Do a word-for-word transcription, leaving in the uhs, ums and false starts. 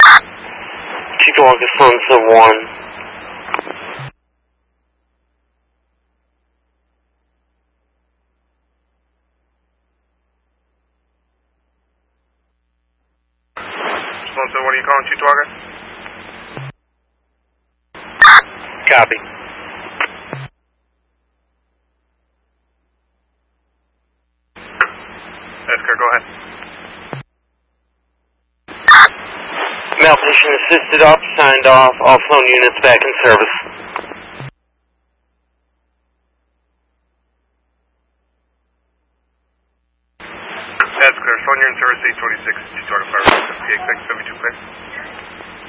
Chief August Sunset one. Sunset one, are you calling Chief August? Copy. Edgar, go ahead. Malfunction assisted off, signed off, all phone units back in service. That's clear. Phone, you're in service eight twenty-six, Chief August Fire, P X X seventy-two, please.